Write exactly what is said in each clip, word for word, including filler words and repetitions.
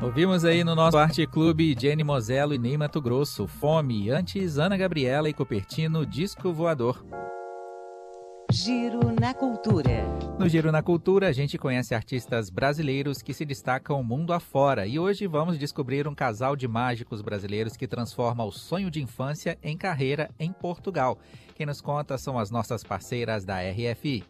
Ouvimos aí no nosso Arte Clube Jenny Mosello e Ney Matogrosso, Fome, antes Ana Gabriela e Cupertino, Disco Voador. Giro na Cultura. No Giro na Cultura, a gente conhece artistas brasileiros que se destacam mundo afora. E hoje vamos descobrir um casal de mágicos brasileiros que transforma o sonho de infância em carreira em Portugal. Quem nos conta são as nossas parceiras da R F I.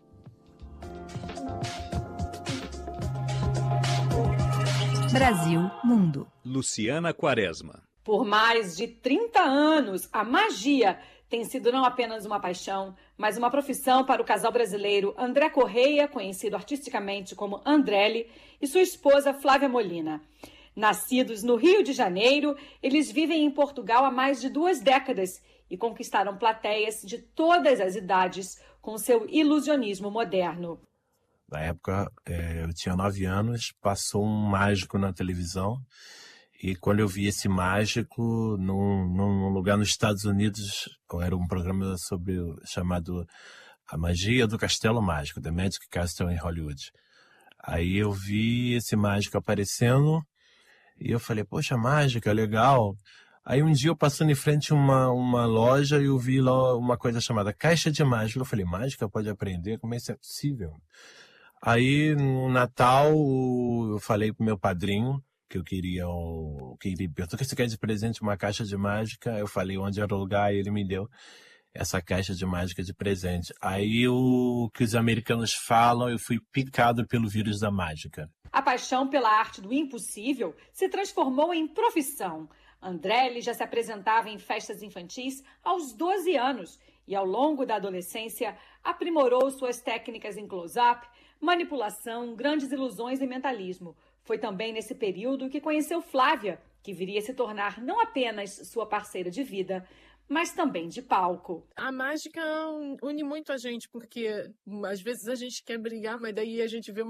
Brasil Mundo. Luciana Quaresma. Por mais de trinta anos, a magia tem sido não apenas uma paixão, mas uma profissão para o casal brasileiro André Correia, conhecido artisticamente como Andrelli, e sua esposa Flávia Molina. Nascidos no Rio de Janeiro, eles vivem em Portugal há mais de duas décadas e conquistaram plateias de todas as idades com seu ilusionismo moderno. Na época, é, eu tinha nove anos, passou um mágico na televisão. E quando eu vi esse mágico num, num lugar nos Estados Unidos, era um programa sobre chamado A Magia do Castelo Mágico, The Magic Castle in Hollywood. Aí eu vi esse mágico aparecendo e eu falei, poxa, mágica, legal. Aí um dia eu passando em frente a uma, uma loja e eu vi lá uma coisa chamada Caixa de Mágica. Eu falei, mágica pode aprender? Como é isso é possível? Aí no Natal eu falei pro meu padrinho que eu queria, um, que ele perguntou, o que você quer de presente? Uma caixa de mágica. Eu falei onde era o lugar e ele me deu essa caixa de mágica de presente. Aí o que os americanos falam, eu fui picado pelo vírus da mágica. A paixão pela arte do impossível se transformou em profissão. Andrelli já se apresentava em festas infantis aos doze anos e ao longo da adolescência aprimorou suas técnicas em close-up, manipulação, grandes ilusões e mentalismo. Foi também nesse período que conheceu Flávia, que viria a se tornar não apenas sua parceira de vida, mas também de palco. A mágica une muito a gente, porque às vezes a gente quer brigar, mas daí a gente vê uma